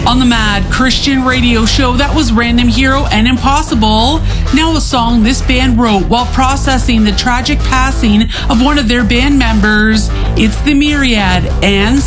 On the Mad Christian radio show, that was Random Hero and Impossible. Now a song this band wrote while processing the tragic passing of one of their band members. It's The Myriad and